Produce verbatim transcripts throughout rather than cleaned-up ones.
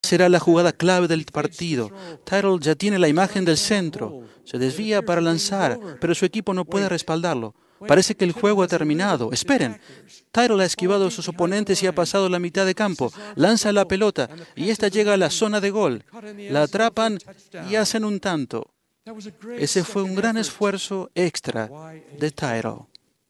Será la jugada clave del partido. Tyrell ya tiene la imagen del centro. Se desvía para lanzar, pero su equipo no puede respaldarlo. Parece que el juego ha terminado. Esperen. Tyrell ha esquivado a sus oponentes y ha pasado la mitad de campo. Lanza la pelota y esta llega a la zona de gol. La atrapan y hacen un tanto. Ese fue un gran esfuerzo extra de Tyrell.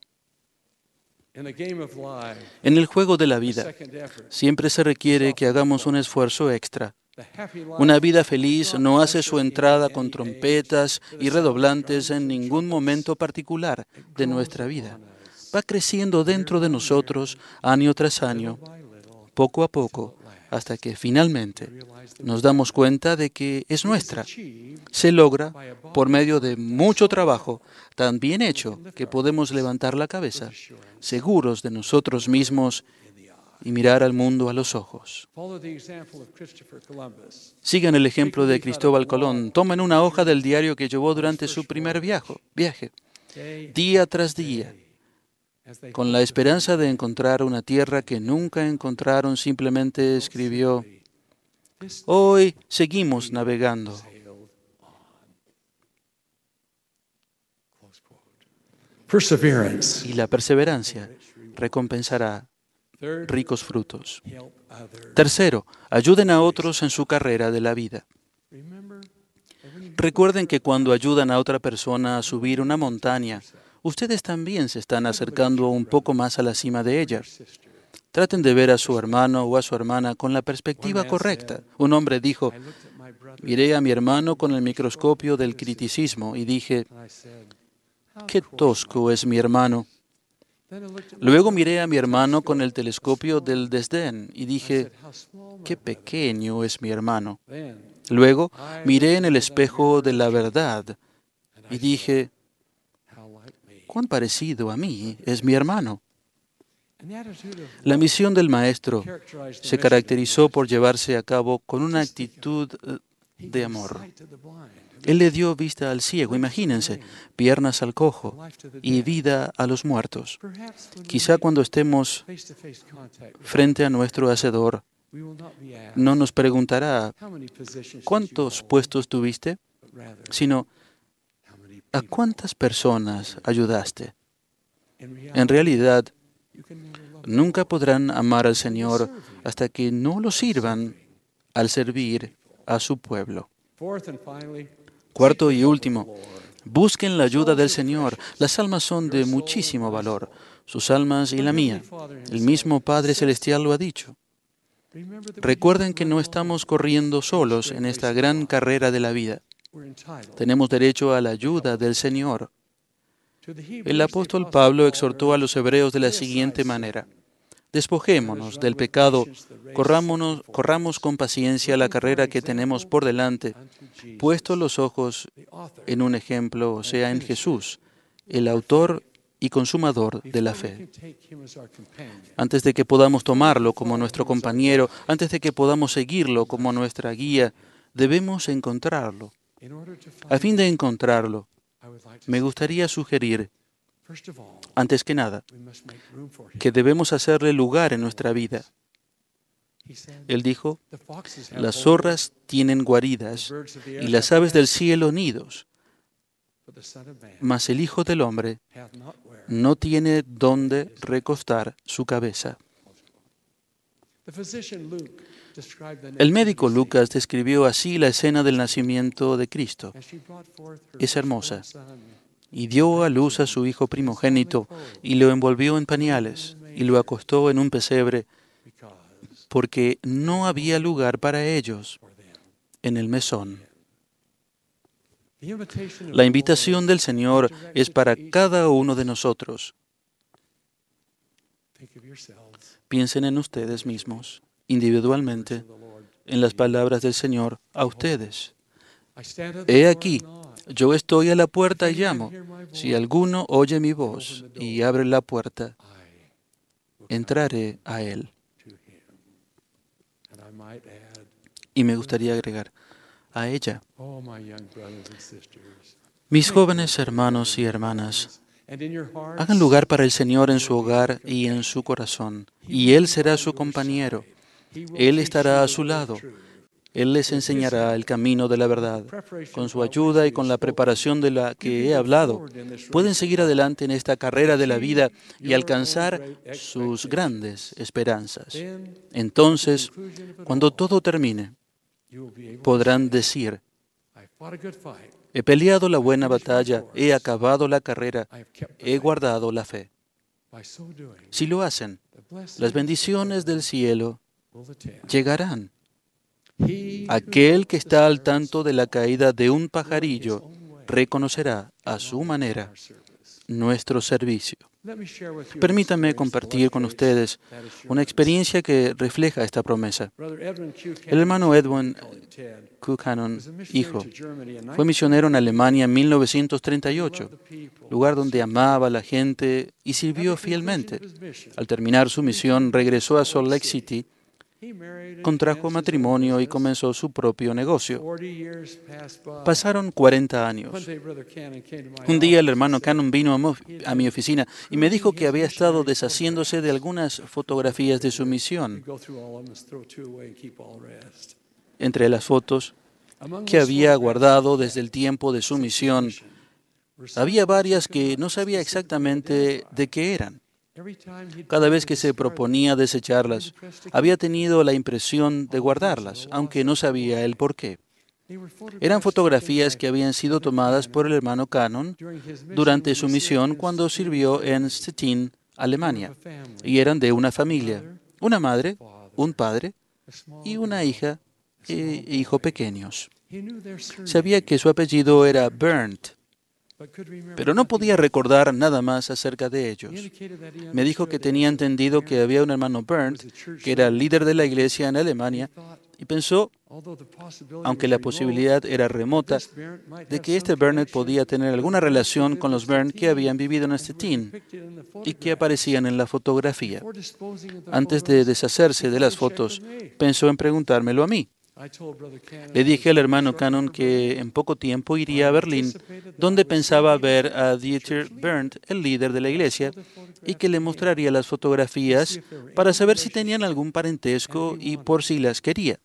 En el juego de la vida, siempre se requiere que hagamos un esfuerzo extra. Una vida feliz no hace su entrada con trompetas y redoblantes en ningún momento particular de nuestra vida. Va creciendo dentro de nosotros año tras año, poco a poco, hasta que finalmente nos damos cuenta de que es nuestra. Se logra por medio de mucho trabajo, tan bien hecho que podemos levantar la cabeza, seguros de nosotros mismos y mirar al mundo a los ojos. Sigan el ejemplo de Cristóbal Colón. Tomen una hoja del diario que llevó durante su primer viaje, día tras día, con la esperanza de encontrar una tierra que nunca encontraron. Simplemente escribió: hoy seguimos navegando. Y la perseverancia recompensará ricos frutos. Tercero, ayuden a otros en su carrera de la vida. Recuerden que cuando ayudan a otra persona a subir una montaña, ustedes también se están acercando un poco más a la cima de ella. Traten de ver a su hermano o a su hermana con la perspectiva correcta. Un hombre dijo: miré a mi hermano con el microscopio del criticismo y dije: qué tosco es mi hermano. Luego miré a mi hermano con el telescopio del desdén y dije: qué pequeño es mi hermano. Luego miré en el espejo de la verdad y dije: cuán parecido a mí es mi hermano. La misión del Maestro se caracterizó por llevarse a cabo con una actitud de amor. Él le dio vista al ciego, imagínense, piernas al cojo y vida a los muertos. Quizá cuando estemos frente a nuestro Hacedor, no nos preguntará: ¿cuántos puestos tuviste?, sino: ¿a cuántas personas ayudaste? En realidad, nunca podrán amar al Señor hasta que no lo sirvan al servir a su pueblo. Cuarto y último, busquen la ayuda del Señor. Las almas son de muchísimo valor, sus almas y la mía. El mismo Padre Celestial lo ha dicho. Recuerden que no estamos corriendo solos en esta gran carrera de la vida. Tenemos derecho a la ayuda del Señor. El apóstol Pablo exhortó a los hebreos de la siguiente manera: despojémonos del pecado, corrámonos, corramos con paciencia la carrera que tenemos por delante, puesto los ojos en un ejemplo, o sea, en Jesús, el autor y consumador de la fe. Antes de que podamos tomarlo como nuestro compañero, antes de que podamos seguirlo como nuestra guía, debemos encontrarlo. A fin de encontrarlo, me gustaría sugerir, antes que nada, que debemos hacerle lugar en nuestra vida. Él dijo: las zorras tienen guaridas y las aves del cielo nidos, mas el Hijo del Hombre no tiene dónde recostar su cabeza. El médico Lucas describió así la escena del nacimiento de Cristo. Es hermosa. Y dio a luz a su hijo primogénito, y lo envolvió en pañales, y lo acostó en un pesebre, porque no había lugar para ellos en el mesón. La invitación del Señor es para cada uno de nosotros. Piensen en ustedes mismos, individualmente, en las palabras del Señor a ustedes. He aquí, yo estoy a la puerta y llamo. Si alguno oye mi voz y abre la puerta, entraré a él. Y me gustaría agregar, a ella. Mis jóvenes hermanos y hermanas, hagan lugar para el Señor en su hogar y en su corazón, y Él será su compañero. Él estará a su lado. Él les enseñará el camino de la verdad. Con su ayuda y con la preparación de la que he hablado, pueden seguir adelante en esta carrera de la vida y alcanzar sus grandes esperanzas. Entonces, cuando todo termine, podrán decir: he peleado la buena batalla, he acabado la carrera, he guardado la fe. Si lo hacen, las bendiciones del cielo llegarán. Aquel que está al tanto de la caída de un pajarillo reconocerá a su manera nuestro servicio. Permítanme compartir con ustedes una experiencia que refleja esta promesa. El hermano Edwin Buchanan, hijo, fue misionero en Alemania en mil novecientos treinta y ocho, lugar donde amaba a la gente y sirvió fielmente. Al terminar su misión, regresó a Salt Lake City, contrajo matrimonio y comenzó su propio negocio. Pasaron cuarenta años. Un día el hermano Cannon vino a, mo- a mi oficina y me dijo que había estado deshaciéndose de algunas fotografías de su misión. Entre las fotos que había guardado desde el tiempo de su misión, había varias que no sabía exactamente de qué eran. Cada vez que se proponía desecharlas, había tenido la impresión de guardarlas, aunque no sabía el por qué. Eran fotografías que habían sido tomadas por el hermano Cannon durante su misión cuando sirvió en Stettin, Alemania, y eran de una familia, una madre, un padre y una hija e hijo pequeños. Sabía que su apellido era Berndt, pero no podía recordar nada más acerca de ellos. Me dijo que tenía entendido que había un hermano Berndt, que era el líder de la iglesia en Alemania, y pensó, aunque la posibilidad era remota, de que este Berndt podía tener alguna relación con los Berndt que habían vivido en Stettin y que aparecían en la fotografía. Antes de deshacerse de las fotos, pensó en preguntármelo a mí. Le dije al hermano Cannon que en poco tiempo iría a Berlín, donde pensaba ver a Dieter Berndt, el líder de la iglesia, y que le mostraría las fotografías para saber si tenían algún parentesco y por si las quería.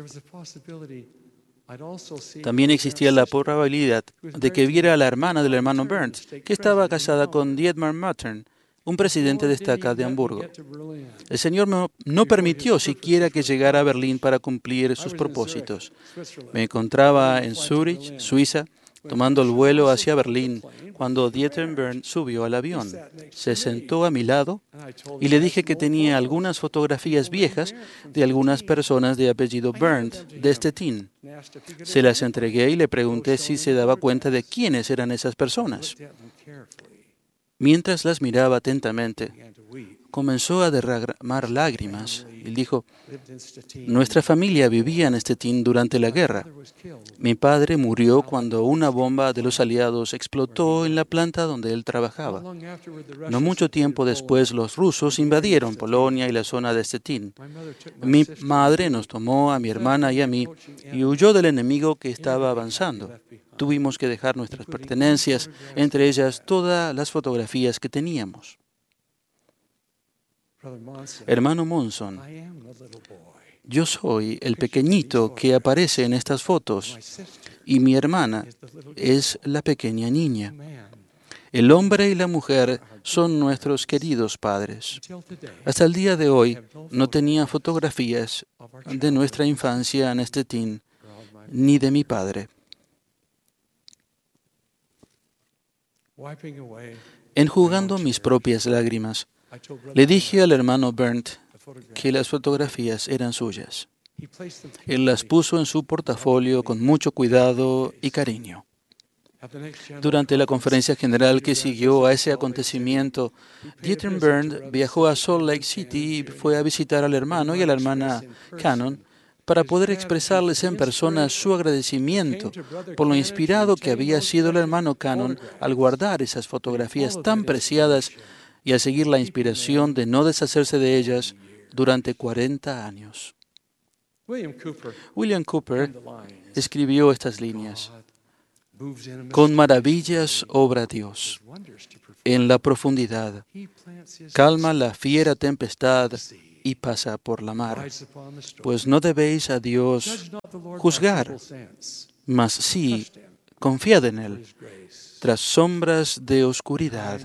También existía la probabilidad de que viera a la hermana del hermano Berndt, que estaba casada con Dietmar Mattern, un presidente de estaca de Hamburgo. El Señor no, no permitió siquiera que llegara a Berlín para cumplir sus propósitos. Me encontraba en Zúrich, Suiza, tomando el vuelo hacia Berlín, cuando Dieter Berndt subió al avión. Se sentó a mi lado y le dije que tenía algunas fotografías viejas de algunas personas de apellido Berndt de Stettin. Se las entregué y le pregunté si se daba cuenta de quiénes eran esas personas. Mientras las miraba atentamente, comenzó a derramar lágrimas y dijo: nuestra familia vivía en Stettin durante la guerra. Mi padre murió cuando una bomba de los aliados explotó en la planta donde él trabajaba. No mucho tiempo después, los rusos invadieron Polonia y la zona de Stettin. Mi madre nos tomó a mi hermana y a mí y huyó del enemigo que estaba avanzando. Tuvimos que dejar nuestras pertenencias, entre ellas todas las fotografías que teníamos. Hermano Monson, yo soy el pequeñito que aparece en estas fotos y mi hermana es la pequeña niña. El hombre y la mujer son nuestros queridos padres. Hasta el día de hoy no tenía fotografías de nuestra infancia en Stettin ni de mi padre. Enjugando mis propias lágrimas, le dije al hermano Berndt que las fotografías eran suyas. Él las puso en su portafolio con mucho cuidado y cariño. Durante la conferencia general que siguió a ese acontecimiento, Dieter Berndt viajó a Salt Lake City y fue a visitar al hermano y a la hermana Cannon para poder expresarles en persona su agradecimiento por lo inspirado que había sido el hermano Cannon al guardar esas fotografías tan preciadas y a seguir la inspiración de no deshacerse de ellas durante cuarenta años. William Cooper escribió estas líneas: con maravillas obra Dios en la profundidad, calma la fiera tempestad y pasa por la mar. Pues no debéis a Dios juzgar, mas sí confiad en Él. Tras sombras de oscuridad,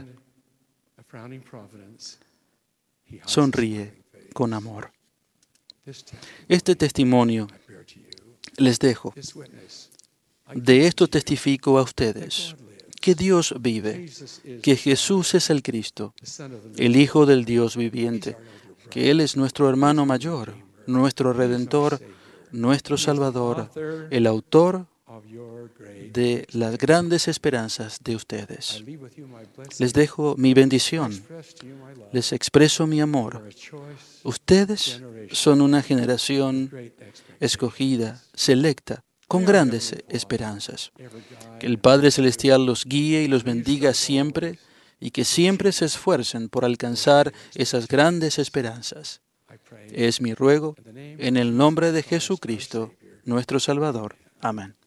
sonríe con amor. Este testimonio les dejo. De esto testifico a ustedes, que Dios vive, que Jesús es el Cristo, el Hijo del Dios viviente, que Él es nuestro hermano mayor, nuestro Redentor, nuestro Salvador, el autor de las grandes esperanzas de ustedes. Les dejo mi bendición, les expreso mi amor. Ustedes son una generación escogida, selecta, con grandes esperanzas. Que el Padre Celestial los guíe y los bendiga siempre y que siempre se esfuercen por alcanzar esas grandes esperanzas. Es mi ruego en el nombre de Jesucristo, nuestro Salvador. Amén.